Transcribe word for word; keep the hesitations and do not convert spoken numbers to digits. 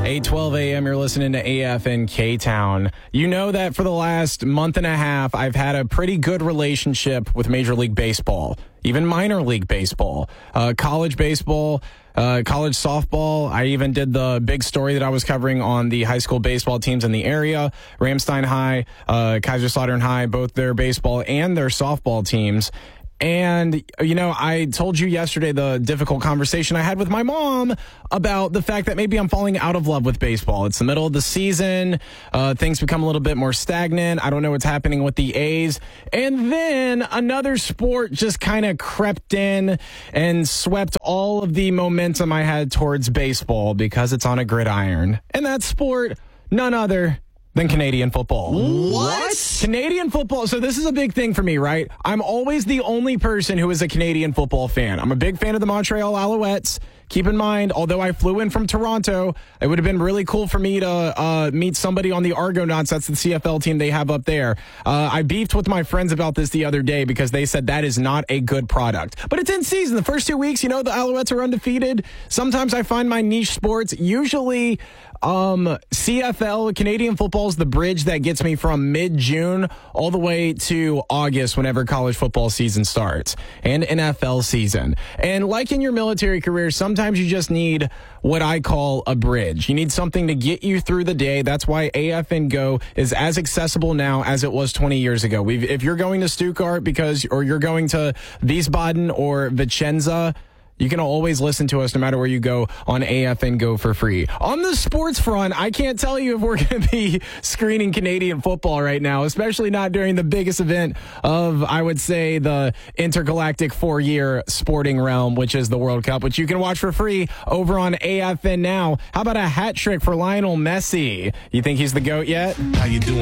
eight twelve a.m. You're listening to A F N K-Town. You know that for the last month and a half, I've had a pretty good relationship with Major League Baseball, even minor league baseball, uh, college baseball, uh, college softball. I even did the big story that I was covering on the high school baseball teams in the area, Ramstein High, uh, Kaiserslautern High, both their baseball and their softball teams. And, you know, I told you yesterday the difficult conversation I had with my mom about the fact that maybe I'm falling out of love with baseball. It's the middle of the season. Uh, things become a little bit more stagnant. I don't know what's happening with the A's. And then another sport just kind of crept in and swept all of the momentum I had towards baseball because it's on a gridiron. And that sport, none other than Canadian football. What? Canadian football. So this is a big thing for me, right? I'm always the only person who is a Canadian football fan. I'm a big fan of the Montreal Alouettes. Keep in mind, although I flew in from Toronto, it would have been really cool for me to uh, meet somebody on the Argonauts. That's the C F L team they have up there. Uh, I beefed with my friends about this the other day because they said that is not a good product. But it's in season. The first two weeks, you know, the Alouettes are undefeated. Sometimes I find my niche sports. Usually um, C F L, Canadian football, is the bridge that gets me from mid-June all the way to August whenever college football season starts and N F L season. And like in your military career, sometimes Sometimes you just need what I call a bridge. You need something to get you through the day. That's why A F N Go is as accessible now as it was twenty years ago. We've, if you're going to Stuttgart because, or you're going to Wiesbaden or Vicenza, you can always listen to us no matter where you go on A F N Go for free. On the sports front, I can't tell you if we're going to be screening Canadian football right now, especially not during the biggest event of, I would say, the intergalactic four-year sporting realm, which is the World Cup, which you can watch for free over on A F N Now. How about a hat trick for Lionel Messi? You think he's the GOAT yet? How you doing?